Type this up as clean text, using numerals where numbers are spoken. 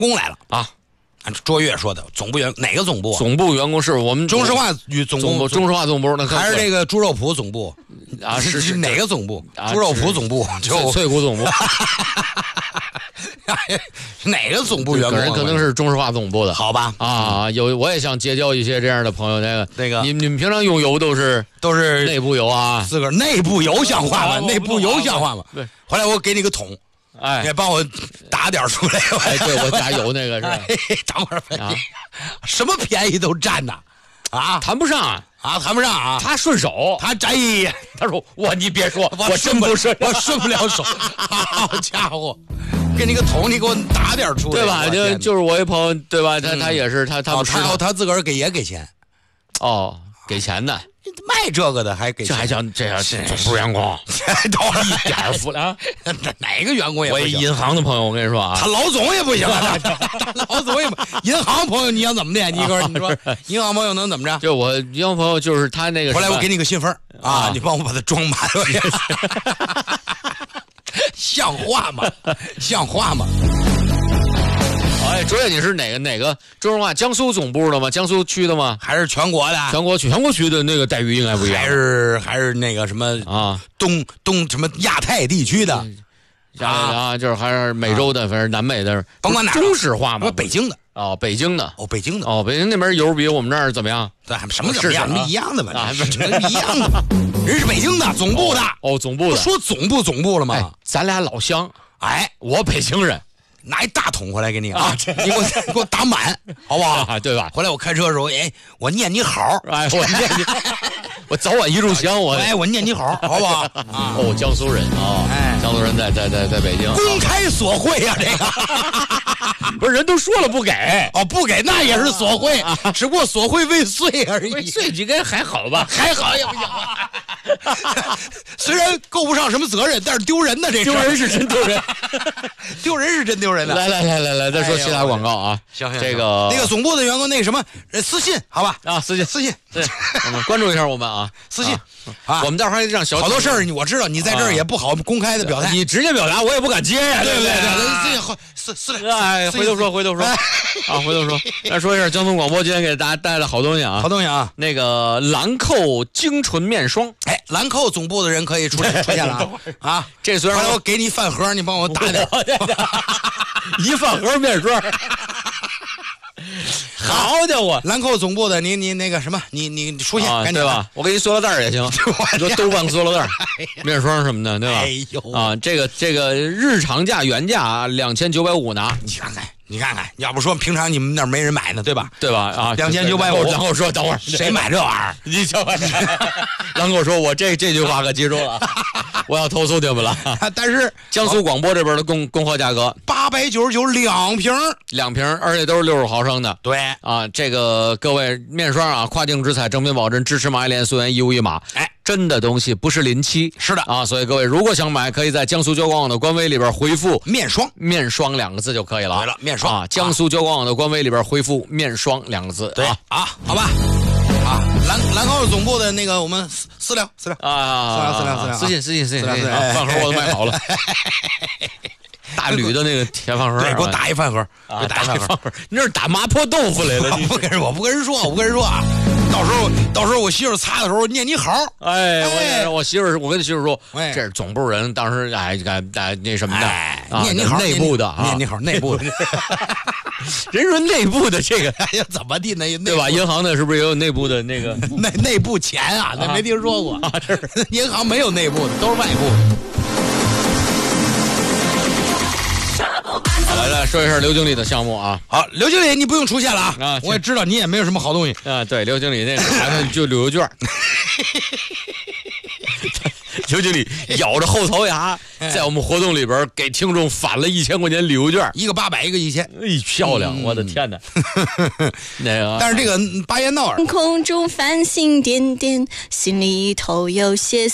工来了啊。 按卓越说的，总部员哪个总部？ 总部员工是我们中石化总部， 中石化总部，那还是这个猪肉铺总部啊？是哪个总部？猪肉铺总部，就脆骨总部。 哪个总部员工？ 可能是中石化总部的， 好吧？ 啊，我也想结交一些这样的朋友。那个，你们平常用油都是内部油啊？ 自个儿内部油像话吗？内部油像话吗？ 对， 回来我给你个桶。 哎， 你帮我打点出来。 哎，对，我加油那个是吧？ 等会儿，什么便宜都占呐，啊， 谈不上啊，谈不上啊， 他顺手， 他说你别说，我真不顺，我顺不了手。好家伙，给你个桶，你给我打点出来， 对吧？就是我一朋友，对吧？他也是他自个儿也给钱， 哦，给钱的。 卖这个的还给钱， 这还叫这总部员工？一点服了， 哪个员工也不行。 我银行的朋友，我跟你说啊， 他老总也不行，老总也不行。银行朋友你要怎么的？你说银行朋友能怎么着？ 就我银行朋友就是他那个。 后来我给你个信封啊，你帮我把它装满。像话吗？像话吗？ 哎，卓越，你是哪个中石化江苏总部的吗？江苏区的吗？ 还是全国的？ 全国区的那个待遇应该不一样。 还是那个什么啊， 东什么亚太地区的啊，就是还是美洲的，反正南美的， 甭管哪中石化嘛， 北京的哦，北京的哦，北京那边油比我们这儿怎么样？ 对，什么怎么样？一样的吧？ 啊， 一样的吧？人是北京的总部的哦，总部的。 说总部了吗？ 哎，咱俩老乡， 哎， 我北京人。 拿一大桶回来给你啊！你给我打满，好不好？ 对吧？ 回来我开车的时候，哎，我念你好， 哎，我念你，我早晚一炷香，我念你好，好不好？ 哦，江苏人啊，哎，江苏人在北京， 公开索贿呀，这个不是人都说了不给哦，不给那也是索贿，只不过索贿未遂而已。 未遂应该还好吧？ 还好也不行啊。虽然够不上什么责任，但是丢人的这丢人是真丢人， 丢人是真丢人的。 来，再说其他广告啊。 行， 这个那个总部的员工那个什么私信，好吧？ 啊，私信，对，我们关注一下我们啊， 私信啊， 我们待会儿让好多事儿，我知道你在这儿也不好公开的表态， 你直接表达我也不敢接呀，对不对？哎，回头说啊，回头说。再说一下江苏广播今天给大家带来好东西啊， 好东西啊， 那个兰蔻精纯面霜， 哎，兰蔻总部的人可以出现了啊！ 这虽然后来我给你饭盒，你帮我打点， 一饭盒面霜。好家伙， 兰蔻总部的你那个什么，你出现赶紧对吧？我给你塑料袋也行，就豆瓣塑料袋、面霜什么的，对吧？ 哎呦啊，这个日常价原价2950拿， 你看看，要不说平常你们那儿没人买呢，对吧？ 对吧？啊 ，2950。 然后说等会儿谁买这玩意儿？ 你瞧看，然后我说我这句话可记住了，我要投诉你们了。 但是江苏广播这边的供货价格 899两瓶， 而且都是60毫升的。 对啊，这个各位面霜啊，跨境直采，正品保真，支持马联溯源1物1码。哎。真的东西不是临期， 是的啊，所以各位如果想买，可以在江苏交广网的官微里边回复面霜 2个字就可以了。 对了，面霜啊，江苏交广网的官微里边回复面霜2个字。 对啊，好吧，啊，兰蔻总部的那个我们私聊啊，私信，饭盒我都买好了。大铝的那个铁饭盒， 对，给我打一饭盒， 打饭盒。你这是打麻婆豆腐来了？ 我不跟人说啊，到时候我媳妇擦的时候念你好。 哎，我媳妇，我跟媳妇说，这是总部人，当时那什么的， 念你好， 内部的念你好，内部的。 人说内部的这个， 哎呀，怎么地呢？ 对吧？银行的是不是也有内部的那个内部钱啊？那没听说过啊？这银行没有内部的，都是外部。 来说一下刘经理的项目啊。 好，刘经理你不用出现了啊，我也知道你也没有什么好东西啊。对，刘经理那个就旅游券。刘经理咬着后槽牙，在我们活动里边给听众返了1000块钱旅游券， 一个800，一个1000， 哎，漂亮！我的天哪，那个， 但是这个巴彦淖尔空中繁星点点，心里头有些。